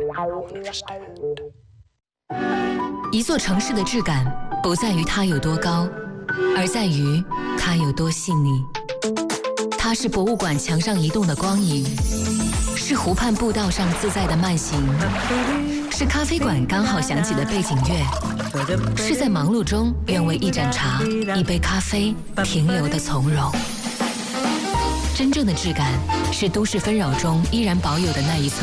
一座城市的质感不在于它有多高，而在于它有多细腻。它是博物馆墙上移动的光影，是湖畔步道上自在的慢行，是咖啡馆刚好响起的背景乐，是在忙碌中愿为一盏茶、一杯咖啡停留的从容。真正的质感是都市纷扰中依然保有的那一寸